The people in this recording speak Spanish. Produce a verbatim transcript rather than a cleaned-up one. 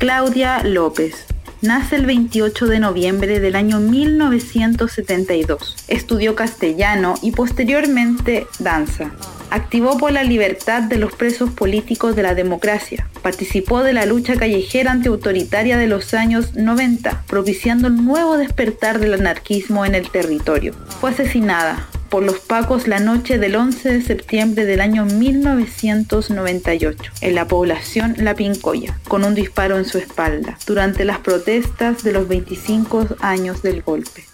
Claudia López. Nace el veintiocho de noviembre del año mil novecientos setenta y dos. Estudió castellano y posteriormente danza. Activó por la libertad de los presos políticos de la democracia. Participó de la lucha callejera antiautoritaria de los años noventa, propiciando el nuevo despertar del anarquismo en el territorio. Fue asesinada por los pacos la noche del once de septiembre del año mil novecientos noventa y ocho, en la población La Pincoya, con un disparo en su espalda, durante las protestas de los veinticinco años del golpe.